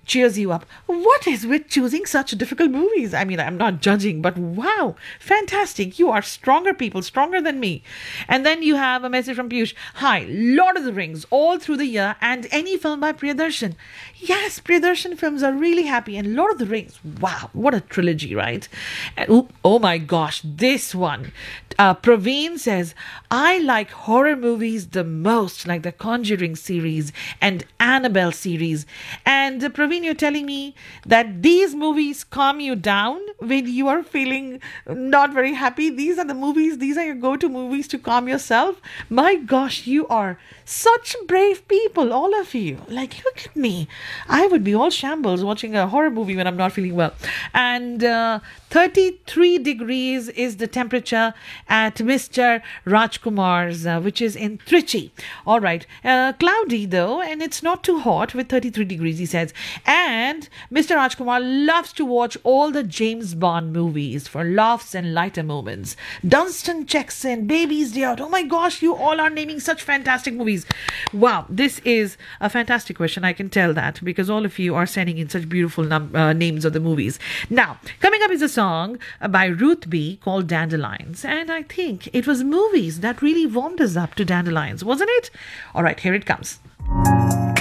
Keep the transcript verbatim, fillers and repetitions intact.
cheers you up. What is with choosing such difficult movies? I mean, I'm not judging, but wow, fantastic. You are stronger people, stronger than me. And then you have a message from Piyush. Hi, Lord of the Rings, all through the year, and any film by Priyadarshan. Yes, Priyadarshan films are really happy. And Lord of the Rings, wow, what a trilogy, right? And, oh, oh my gosh, this one. Uh, Praveen says, I like horror movies the most, like the Conjuring series and Annabelle series. And uh, Praveen, you're telling me that these movies calm you down when you are feeling not very happy. These are the movies, these are your go-to movies to calm yourself. My gosh, you are such brave people, all of you. Like, look at me. I would be all shambles watching a horror movie when I'm not feeling well. And uh, thirty-three degrees is the temperature at Mister Rajkumar's, uh, which is in Trichy. All right. Uh, cloudy though, and it's not too hot with thirty-three degrees, he says. And Mister Rajkumar loves to watch all the James Bond movies for laughs and lighter moments. Dunstan checks in, Baby's Day Out. Oh my gosh, you all are naming such fantastic movies. Wow, this is a fantastic question. I can tell that because all of you are sending in such beautiful num- uh, names of the movies. Now, coming up is a song by Ruth B called Dandelions. And I think it was movies that really warmed us up to Dandelions, wasn't it? All right, here it comes.